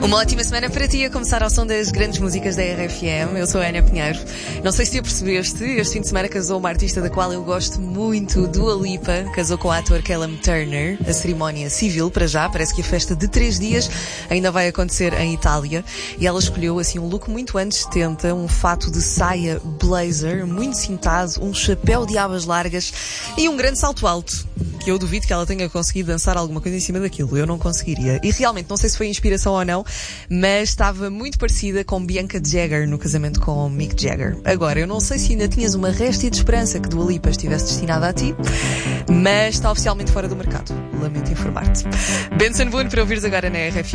Uma ótima semana para ti, a começar ao som das grandes músicas da RFM. Eu sou a Ana Pinheiro. Não sei se percebeste, este fim de semana casou uma artista da qual eu gosto muito, Dua Lipa, casou com o ator Callum Turner. A cerimónia civil, para já, parece que a festa de 3 dias ainda vai acontecer em Itália. E ela escolheu assim um look muito anos 70, um fato de saia blazer, muito cintado, um chapéu de abas largas e um grande salto alto, que eu duvido que ela tenha conseguido dançar alguma coisa em cima daquilo. Eu não conseguiria. E realmente, não sei se foi inspiração ou não, mas estava muito parecida com Bianca Jagger no casamento com Mick Jagger. Agora, eu não sei se ainda tinhas uma réstia de esperança que Dua Lipa estivesse destinada a ti, mas está oficialmente fora do mercado. Lamento informar-te. Benson Boone para ouvires agora na RFM.